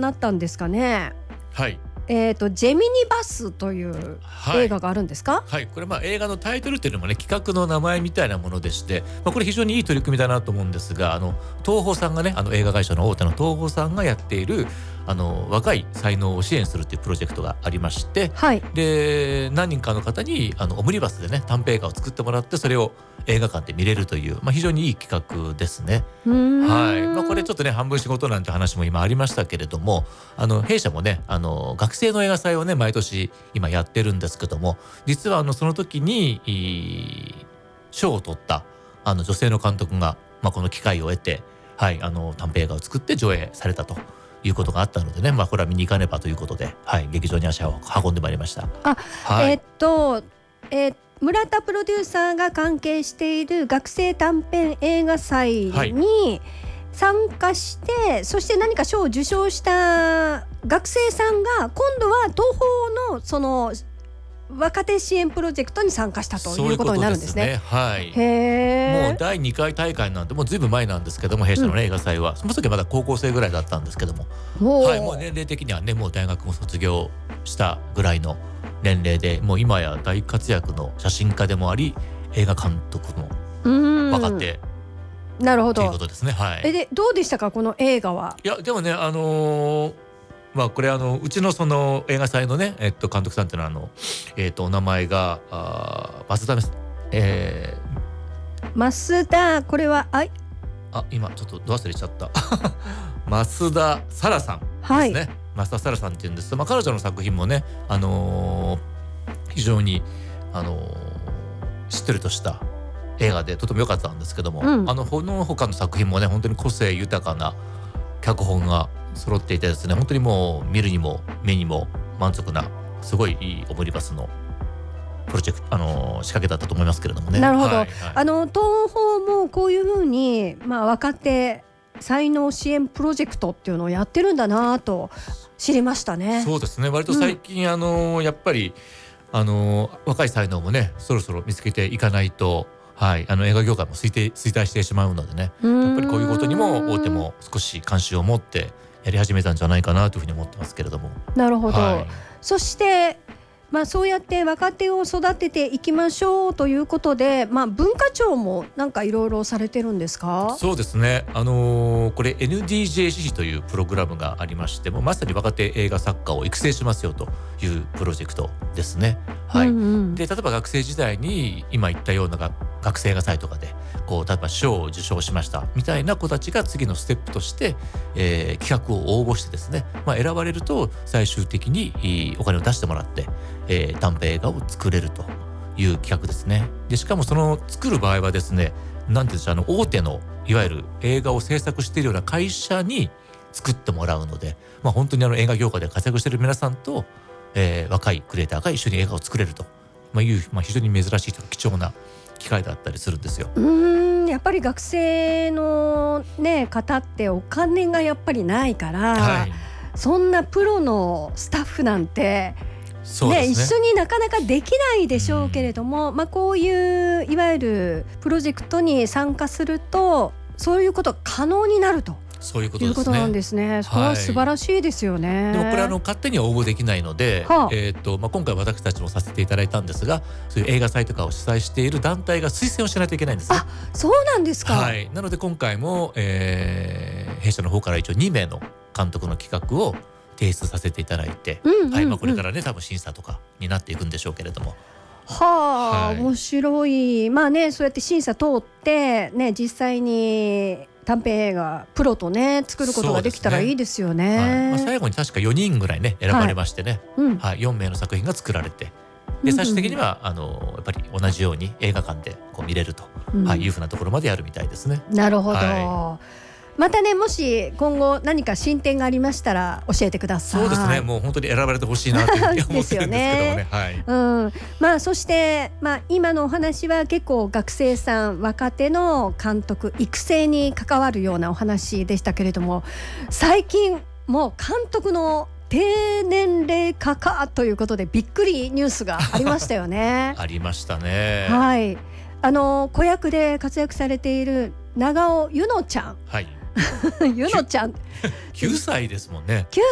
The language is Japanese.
なったんですかね。 はい、 ジェミニバスという映画があるんですか？ はい、これ映画のタイトルっていうのもね、企画の名前みたいなものでして、これ非常にいい取り組みだなと思うんですが、東宝さんがね、映画会社の大手の東宝さんがやっている若い才能を支援するっていうプロジェクトがありまして、 はい、 で何人かの方にオムニバスでね短編映画を作ってもらって、それを映画館で見れるという、非常にいい企画ですね。はい、これちょっとね半分仕事なんて話も今ありましたけれども、弊社もね学生の映画祭をね毎年今やってるんですけども、実はその時に賞を取った女性の監督が、この機会を得て、はい、短編映画を作って上映されたということがあったのでね、これは見に行かねばということで、はい、劇場に足を運んでまいりました。はい、 村田プロデューサーが関係している学生短編映画祭に参加して、はい、そして何か賞を受賞した学生さんが今度は東宝のその若手支援プロジェクトに参加したということになるんですね。 はい、 へー。 もう第2回大会なんでもうずいぶん前なんですけども、弊社の、映画祭はその時はまだ高校生ぐらいだったんですけども、はい、もう年齢的にはねもう大学も卒業したぐらいの年齢で、もう今や大活躍の写真家でもあり映画監督の若手なるほどということですね。はい、 でどうでしたかこの映画は？ いやでもねこれうちのその映画祭のね、監督さんっていうのはお名前が増田増田、これは今ちょっとど忘れしちゃった増田沙羅さんですね。はい、増田沙羅さんっていうんです。彼女の作品もね、非常に、しっとりとした映画でとても良かったんですけども、この他の作品もね本当に個性豊かな脚本が揃っていてですね、本当にもう見るにも目にも満足なすごいいいオムニバスのプロジェクト仕掛けだったと思いますけれどもね。 なるほど、 はいはい、 東宝もこういうふうに、若手才能支援プロジェクトっていうのをやってるんだなと知りましたね。 そうですね、割と最近、やっぱり若い才能もねそろそろ見つけていかないと、はい、映画業界も衰退してしまうのでね、やっぱりこういうことにも大手も少し関心を持ってやり始めたんじゃないかなというふうに思ってますけれども。 なるほど、 はい、 そしてそうやって若手を育てていきましょうということで、文化庁もなんかいろいろされてるんですか？ そうですね、これ NDJCC というプログラムがありまして、まさに若手映画作家を育成しますよというプロジェクトですね。はい、で例えば学生時代に今言ったような学生映画祭とかで例えば賞を受賞しましたみたいな子たちが次のステップとして、企画を応募してですね、選ばれると最終的にお金を出してもらって、短編映画を作れるという企画ですね。でしかもその作る場合はですね、なんていうんでしょう、大手のいわゆる映画を制作しているような会社に作ってもらうので、本当に映画業界で活躍している皆さんと、若いクリエイターが一緒に映画を作れるという、非常に珍しいというか貴重な機会だったりするんですよ。 やっぱり学生の、方ってお金がやっぱりないから、はい、そんなプロのスタッフなんてそうですね、 一緒になかなかできないでしょうけれども、こういういわゆるプロジェクトに参加するとそういうことが可能になるとそういうこということなんですね。それは素晴らしいですよね。 でもこれ勝手には応募できないので、今回私たちもさせていただいたんですが、そういう映画祭とかを主催している団体が推薦をしないといけないんですね。 そうなんですか。 はい、なので今回も、弊社の方から一応2名の監督の企画を提出させていただいて、これからね多分審査とかになっていくんでしょうけれども、 面白い。そうやって審査通って実際に短編映画プロと作ることができたらいいですよね。 最後に確か4人ぐらい選ばれましてね、4名の作品が作られて、で最終的にはやっぱり同じように映画館で見れると、いうふうなところまでやるみたいですね。 なるほど、またもし今後何か進展がありましたら教えてください。 そうですね、もう本当に選ばれてほしいなというふうに思ってるんですけどもね。 そして、今のお話は結構学生さん若手の監督育成に関わるようなお話でしたけれども、最近もう監督の低年齢化かということでびっくりニュースがありましたよね。 ありましたね。 はい、子役で活躍されている長尾ゆのちゃん、 はいゆのちゃん 9歳ですもんね。